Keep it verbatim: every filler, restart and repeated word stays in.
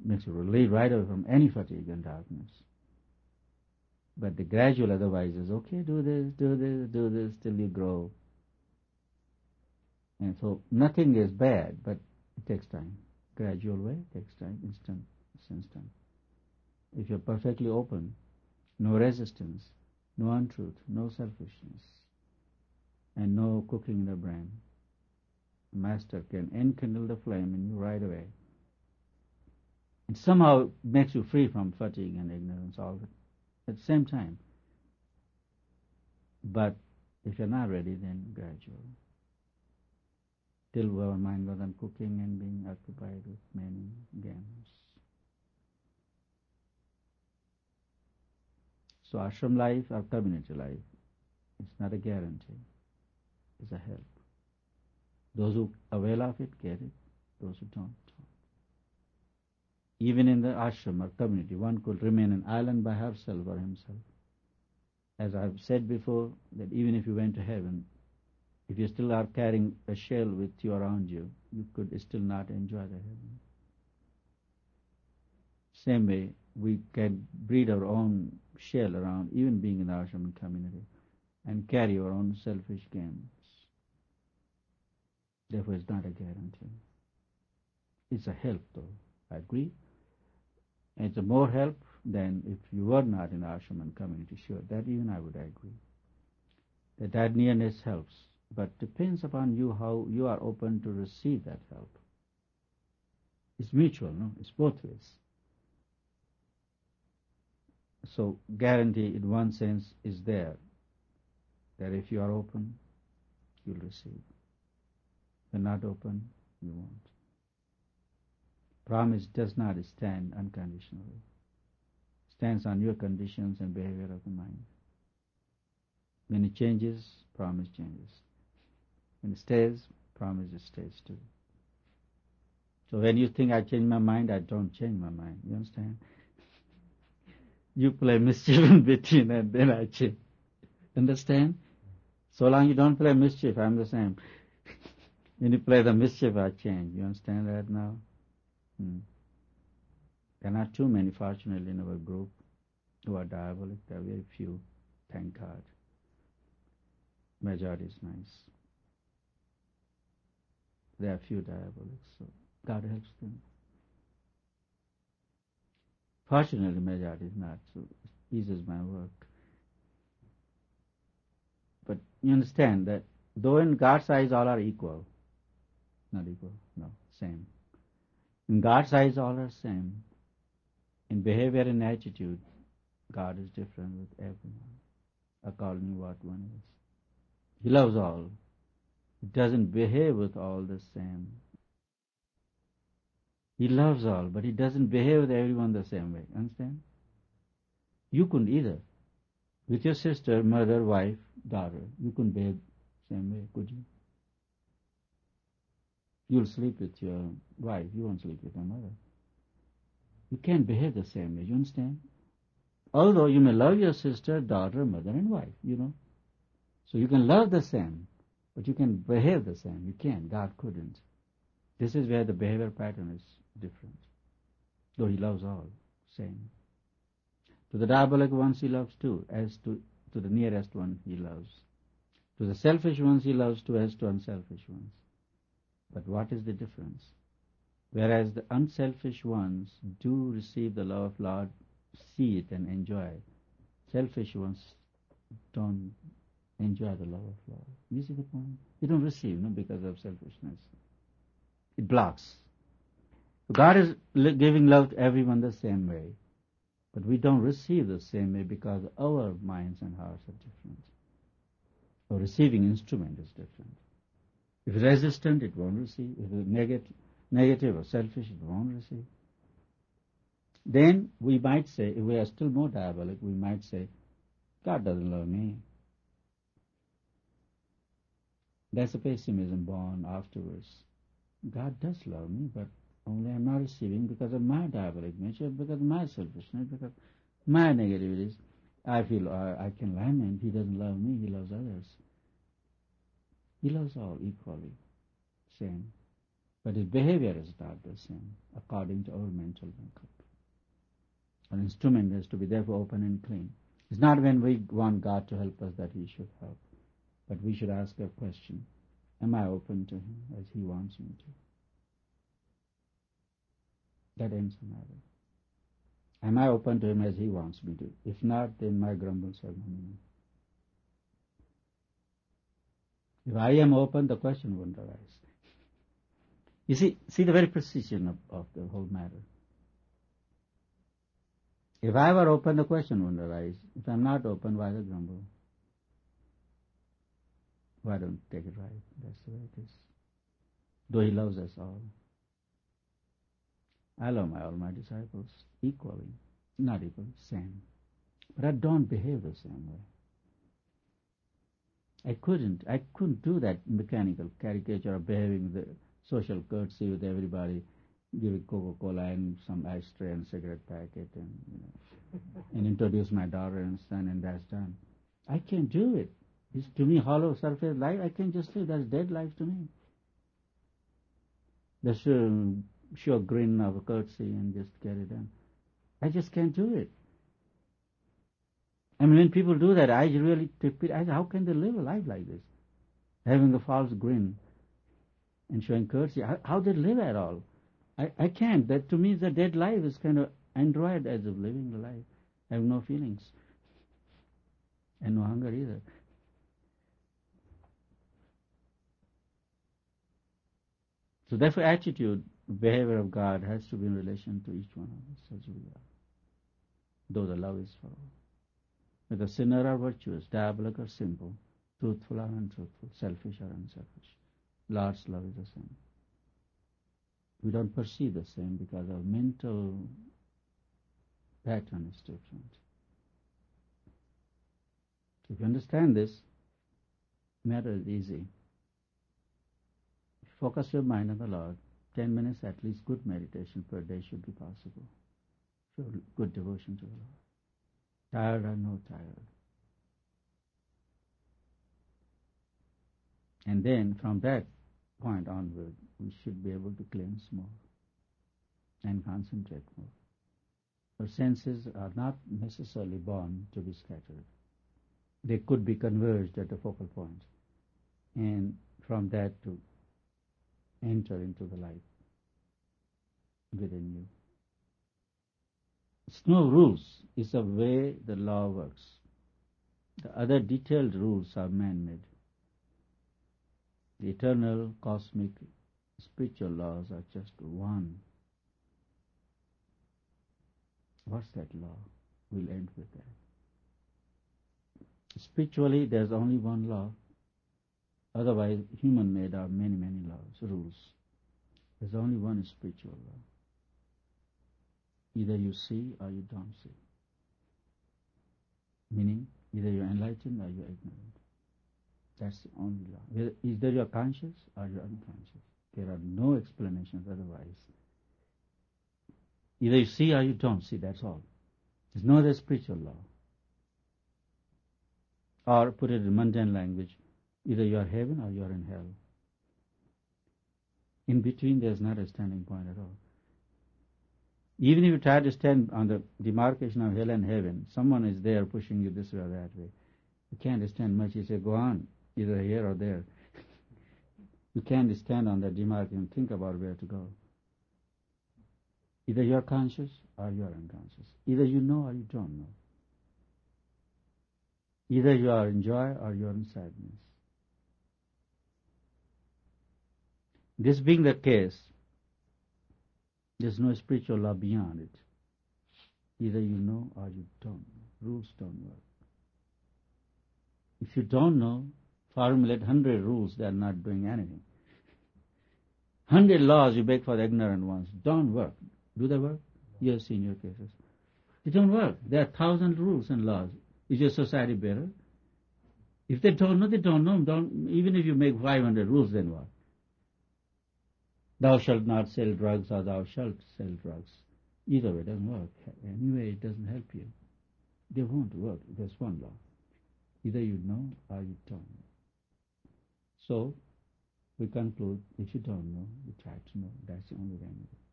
makes you relieved right away from any fatigue and darkness. But the gradual otherwise is, okay, do this, do this, do this, till you grow. And so nothing is bad, but it takes time. Gradual way takes time, instant, it's instant. If you're perfectly open, no resistance, no untruth, no selfishness, and no cooking in the brain, the Master can enkindle the flame in you right away. It somehow makes you free from fatigue and ignorance all the, at the same time. But if you're not ready, then gradual. Till our mind was on cooking and being occupied with many games. So ashram life or community life, it's not a guarantee. It's a help. Those who avail of it get it. Those who don't, don't. Even in the ashram or community, one could remain an island by herself or himself. As I've said before, that even if you went to heaven, if you still are carrying a shell with you around you, you could still not enjoy the heaven. Same way, we can breed our own shell around, even being in the ashram community, and carry our own selfish games. Therefore, it's not a guarantee. It's a help, though. I agree. And it's a more help than if you were not in ashram and community. Sure, that even I would agree. That that nearness helps, but depends upon you how you are open to receive that help. It's mutual, no? It's both ways. So guarantee in one sense is there, that if you are open, you'll receive. If you're not open, you won't. Promise does not stand unconditionally. Stands on your conditions and behavior of the mind. When it changes, promise changes. When it stays, promise it stays too. So when you think I change my mind, I don't change my mind. You understand? You play mischief in between and then I change. Understand? So long you don't play mischief, I'm the same. When you play the mischief, I change. You understand that now? Hmm. There are not too many, fortunately, in our group who are diabolic. There are very few, thank God. Majority is nice. There are few diabolics, so God helps them. Fortunately, majority is not, so it eases my work. But you understand that though in God's eyes all are equal, not equal, no, same. In God's eyes all are same. In behavior and attitude, God is different with everyone, according to what one is. He loves all. He doesn't behave with all the same. He loves all, but he doesn't behave with everyone the same way. Understand? You couldn't either. With your sister, mother, wife, daughter, you couldn't behave the same way, could you? You'll sleep with your wife, you won't sleep with your mother. You can't behave the same way, you understand? Although you may love your sister, daughter, mother and wife, you know. So you can love the same, but you can behave the same. You can't. God couldn't. This is where the behavior pattern is different. Though he loves all, same. To the diabolic ones he loves too, as to, to the nearest one he loves. To the selfish ones he loves too, as to unselfish ones. But what is the difference? Whereas the unselfish ones do receive the love of Lord, see it and enjoy it. Selfish ones don't enjoy the love of Lord. You see the point? You don't receive, no, because of selfishness. It blocks. God is giving love to everyone the same way, but we don't receive the same way because our minds and hearts are different. Our receiving instrument is different. If it's resistant, it won't receive. If it's negative, negative or selfish, it won't receive. Then we might say, if we are still more diabolic, we might say, God doesn't love me. That's a pessimism born afterwards. God does love me, but only I'm not receiving because of my diabolic nature, because of my selfishness, because of my negativities. I feel I, I can lament. He doesn't love me, he loves others. He loves all equally, same. But his behavior is not the same according to our mental makeup. Our instrument has to be therefore open and clean. It's not when we want God to help us that He should help, but we should ask a question: am I open to Him as He wants me to? That ends the matter. Am I open to Him as He wants me to? If not, then my grumbles have no meaning. If I am open, the question won't arise. You see, see the very precision of, of the whole matter. If I were open, the question wouldn't arise. If I'm not open, why the grumble? Why don't take it right? That's the way it is. Though He loves us all. I love my all my disciples equally. Not equally, same. But I don't behave the same way. I couldn't. I couldn't do that mechanical caricature of behaving the social courtesy with everybody, giving Coca-Cola and some ashtray and cigarette packet, and you know, and introduce my daughter and son, and that's done. I can't do it. It's to me hollow surface life. I can just say that's dead life to me. The sure, sure grin of a courtesy and just get it done. I just can't do it. I mean, when people do that, I really tip it. I say, how can they live a life like this? Having a false grin and showing courtesy. How, how they live at all? I, I can't. That to me is a dead life. It's kind of android as of living the life. I have no feelings. And no hunger either. So therefore attitude, behavior of God has to be in relation to each one of us as we are. Though the love is for all. Whether sinner or virtuous, diabolic or simple, truthful or untruthful, selfish or unselfish, Lord's love is the same. We don't perceive the same because our mental pattern is different. If you understand this, matter is easy. Focus your mind on the Lord. Ten minutes at least good meditation per day should be possible. Show good devotion to the Lord. Tired or no tired. And then from that point onward, we should be able to cleanse more and concentrate more. Our senses are not necessarily born to be scattered. They could be converged at the focal point, and from that to enter into the light within you. It's no rules. It's the way the law works. The other detailed rules are man-made. The eternal, cosmic, spiritual laws are just one. What's that law? We'll end with that. Spiritually, there's only one law. Otherwise, human-made are many, many laws, rules. There's only one spiritual law. Either you see or you don't see. Meaning, either you're enlightened or you're ignorant. That's the only law. Either you're conscious or you're unconscious. There are no explanations otherwise. Either you see or you don't see, that's all. There's no other spiritual law. Or put it in mundane language, either you are heaven or you are in hell. In between there's not a standing point at all. Even if you try to stand on the demarcation of hell and heaven, someone is there pushing you this way or that way. You can't stand much. You say, go on, either here or there. You can't stand on that demarcation and think about where to go. Either you are conscious or you are unconscious. Either you know or you don't know. Either you are in joy or you are in sadness. This being the case, there's no spiritual law beyond it. Either you know or you don't know. Rules don't work. If you don't know, formulate hundred rules, they are not doing anything. Hundred laws you make for the ignorant ones don't work. Do they work? You have seen your cases. They don't work. There are thousand rules and laws. Is your society better? If they don't know, they don't know. Don't, even if you make five hundred rules, then what? Thou shalt not sell drugs or thou shalt sell drugs. Either way, it doesn't work. Anyway, it doesn't help you. They won't work. There's one law. Either you know or you don't know. So, We conclude, if you don't know, you try to know. That's the only remedy.